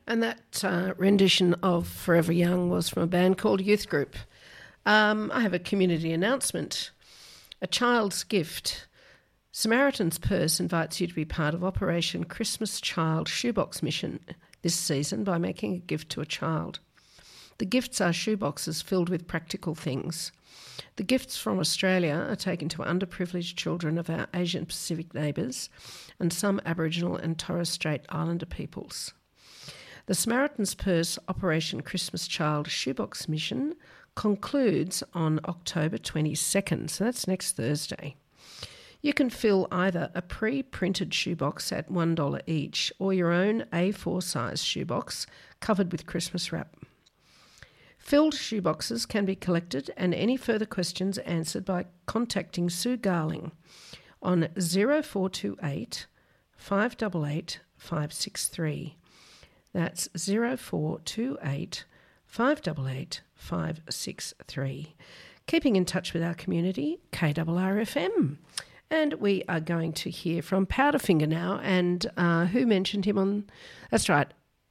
And that rendition of Forever Young was from a band called Youth Group. I have a community announcement. A child's gift. Samaritan's Purse invites you to be part of Operation Christmas Child Shoebox Mission this season by making a gift to a child. The gifts are shoeboxes filled with practical things. The gifts from Australia are taken to underprivileged children of our Asian Pacific neighbours and some Aboriginal and Torres Strait Islander peoples. The Samaritan's Purse Operation Christmas Child Shoebox Mission concludes on October 22nd, so that's next Thursday. You can fill either a pre-printed shoebox at $1 each or your own A4 size shoebox covered with Christmas wrap. Filled shoeboxes can be collected and any further questions answered by contacting Sue Garling on 0428 588 563. That's 0428 588 563. Keeping in touch with our community, KRRFM. And we are going to hear from Powderfinger now. And who mentioned him on... That's right.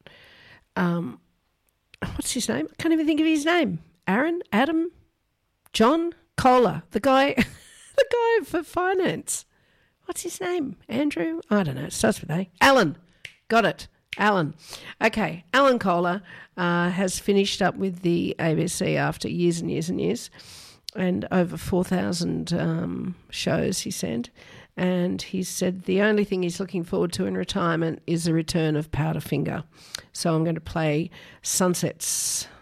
What's his name? I can't even think of his name. Aaron? Adam? John? Kohler. The guy for finance. What's his name? Andrew? I don't know. It starts with A. Alan. Got it. Alan. Okay. Alan Kohler has finished up with the ABC after years and years and years, and over 4,000 shows he said. And he said the only thing he's looking forward to in retirement is the return of Powderfinger. So I'm going to play Sunsets